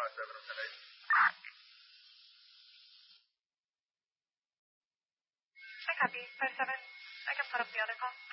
I copy. 5-7. I can put up the other call.